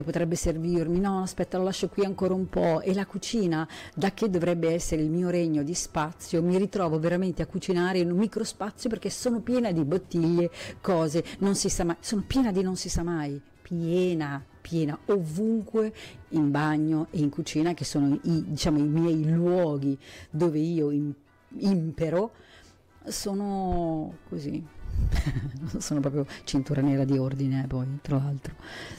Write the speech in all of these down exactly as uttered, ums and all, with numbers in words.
potrebbe servirmi, no aspetta lo lascio qui ancora un po', e la cucina, da che dovrebbe essere il mio regno di spazio, mi ritrovo veramente a cucinare in un microspazio perché sono piena di bottiglie, cose, non si sa mai, sono piena di non si sa mai, piena, piena, ovunque in bagno e in cucina, che sono i, diciamo, i miei luoghi dove io im- impero, sono così, sono proprio cintura nera di ordine, poi tra l'altro.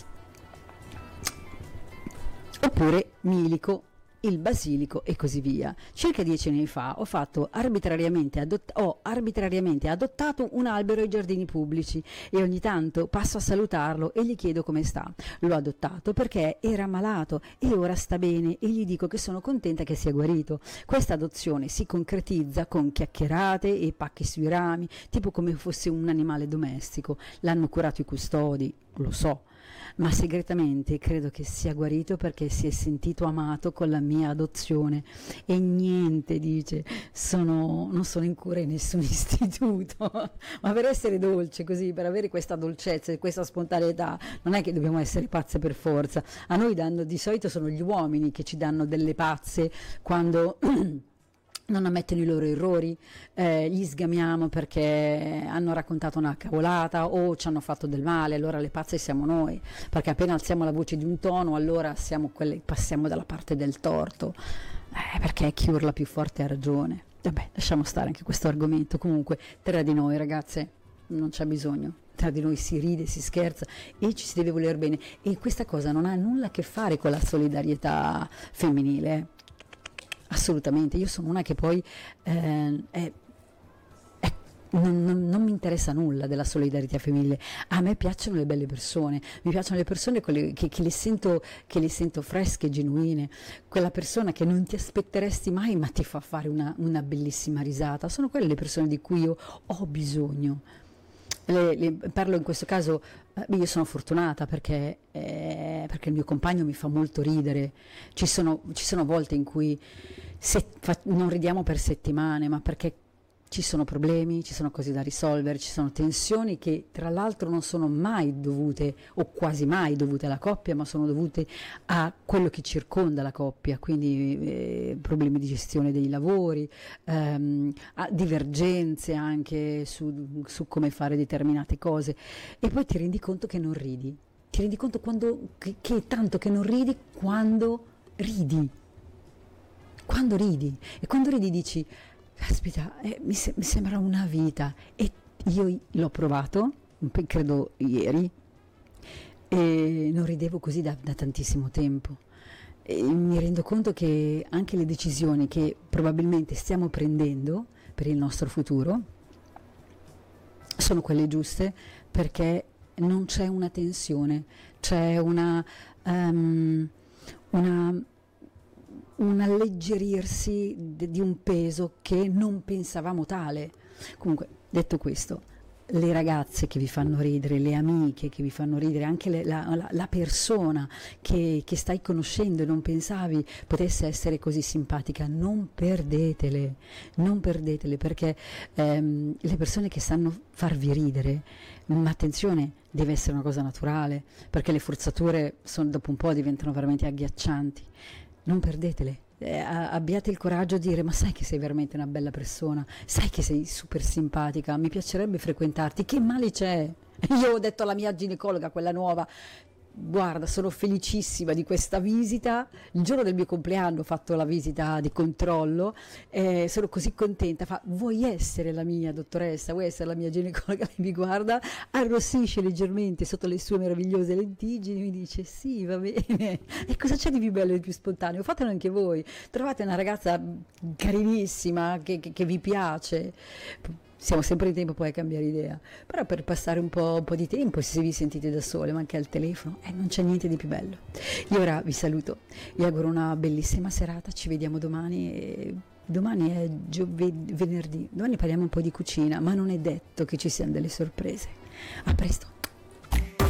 Oppure milico, il basilico e così via. Circa dieci anni fa ho fatto arbitrariamente adott- ho arbitrariamente adottato un albero ai giardini pubblici e ogni tanto passo a salutarlo e gli chiedo come sta. L'ho adottato perché era malato e ora sta bene e gli dico che sono contenta che sia guarito. Questa adozione si concretizza con chiacchierate e pacchi sui rami, tipo come fosse un animale domestico. L'hanno curato i custodi, lo so, ma segretamente credo che sia guarito perché si è sentito amato con la mia adozione. E niente, dice, sono, non sono in cura in nessun istituto, ma per essere dolce così, per avere questa dolcezza e questa spontaneità, non è che dobbiamo essere pazze per forza. A noi danno, di solito sono gli uomini che ci danno delle pazze quando non ammettono i loro errori, eh, gli sgamiamo perché hanno raccontato una cavolata o ci hanno fatto del male, allora le pazze siamo noi, perché appena alziamo la voce di un tono allora siamo quelle, passiamo dalla parte del torto, eh, perché chi urla più forte ha ragione. Vabbè, lasciamo stare anche questo argomento. Comunque, tra di noi ragazze non c'è bisogno, tra di noi si ride, si scherza e ci si deve voler bene, e questa cosa non ha nulla a che fare con la solidarietà femminile, eh. Assolutamente, io sono una che poi eh, è, è, non, non, non mi interessa nulla della solidarietà femminile. A me piacciono le belle persone, mi piacciono le persone le, che, che, le sento, che le sento fresche, genuine, quella persona che non ti aspetteresti mai ma ti fa fare una, una bellissima risata. Sono quelle le persone di cui io ho bisogno. Le, le, parlo in questo caso, eh, io sono fortunata perché, eh, perché il mio compagno mi fa molto ridere. Ci sono, ci sono volte in cui se, fa, non ridiamo per settimane, ma perché ci sono problemi, ci sono cose da risolvere, ci sono tensioni che tra l'altro non sono mai dovute o quasi mai dovute alla coppia, ma sono dovute a quello che circonda la coppia, quindi eh, problemi di gestione dei lavori, ehm, divergenze anche su, su come fare determinate cose, e poi ti rendi conto che non ridi, ti rendi conto quando, che, che tanto che non ridi quando ridi, quando ridi, e quando ridi dici caspita, eh, mi, se- mi sembra una vita, e io l'ho provato, credo ieri, e non ridevo così da, da tantissimo tempo. E mi rendo conto che anche le decisioni che probabilmente stiamo prendendo per il nostro futuro sono quelle giuste, perché non c'è una tensione, c'è una, um, una un alleggerirsi di un peso che non pensavamo tale. Comunque, detto questo, le ragazze che vi fanno ridere, le amiche che vi fanno ridere, anche le, la, la, la persona che, che stai conoscendo e non pensavi potesse essere così simpatica, non perdetele, non perdetele, perché ehm, le persone che sanno farvi ridere, ma attenzione, deve essere una cosa naturale, perché le forzature sono, dopo un po' diventano veramente agghiaccianti. Non perdetele, eh, abbiate il coraggio di dire: ma sai che sei veramente una bella persona, sai che sei super simpatica, mi piacerebbe frequentarti, che male c'è? Io ho detto alla mia ginecologa, quella nuova: guarda, sono felicissima di questa visita, il giorno del mio compleanno ho fatto la visita di controllo, eh, sono così contenta. Fa: vuoi essere la mia dottoressa, vuoi essere la mia ginecologa? Mi guarda, arrossisce leggermente sotto le sue meravigliose lentiggini, mi dice: sì, va bene. E cosa c'è di più bello e di più spontaneo? Fatelo anche voi, trovate una ragazza carinissima che, che, che vi piace. Siamo sempre in tempo poi a cambiare idea, però per passare un po', un po' di tempo, se vi sentite da sole, ma anche al telefono, eh, non c'è niente di più bello. Io ora vi saluto, vi auguro una bellissima serata, ci vediamo domani. E domani è giovedì, venerdì, domani parliamo un po' di cucina, ma non è detto che ci siano delle sorprese. A presto.